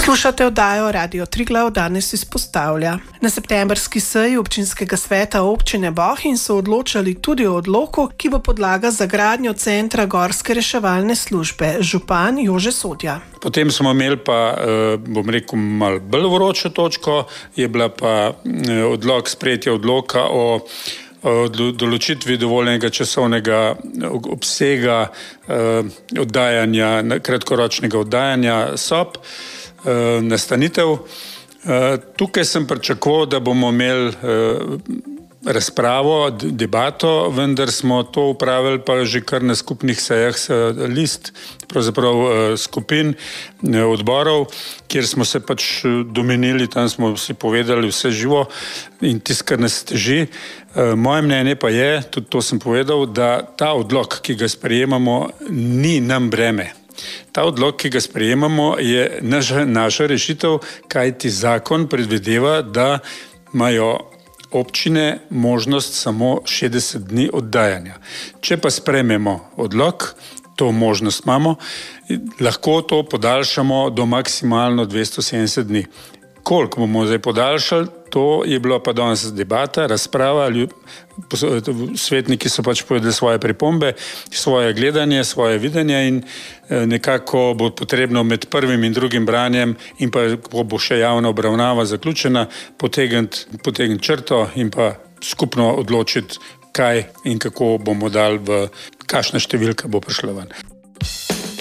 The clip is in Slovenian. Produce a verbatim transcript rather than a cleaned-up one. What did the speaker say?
Poslušate oddajo Radio Triglav danes izpostavlja. Na septembrski seji občinskega sveta občine Bohinj so odločali tudi o odloku, ki bo podlaga za gradnjo centra gorske reševalne službe. Župan Jože Sodja. Potem smo imeli pa, bom rekel, malo bolj vročo točko, je bila pa odlok, sprejetje odloka o določitvi dovoljenega časovnega obsega oddajanja, kratkoročnega oddajanja sob, nastanitev. Tukaj sem pričakoval, da bomo imeli razpravo, debato, vendar smo to upravili pa že kar na skupnih sejah s list, pravzaprav skupin odborov, kjer smo se pač domenili, tam smo si povedali vse živo in tisto, kar nas teži. Moje mnenje pa je, tudi to sem povedal, da ta odlok, ki ga sprejemamo, ni nam breme. Ta odlok, ki ga sprejemamo, je naša, naša rešitev, kajti zakon predvideva, da imajo občine možnost samo šestdeset dni oddajanja. Če pa sprejmemo odlok, to možnost imamo, lahko to podaljšamo do maksimalno dvesto sedemdeset dni. Koliko bomo zdaj podaljšali, to je bila pa danes debata, razprava, svetniki so pač povedali svoje pripombe, svoje gledanje, svoje videnje in nekako bo potrebno med prvim in drugim branjem in pa ko bo še javna obravnava zaključena, potegniti, potegniti črto in pa skupno odločiti, kaj in kako bomo dali, v kakšna številka bo prišla ven.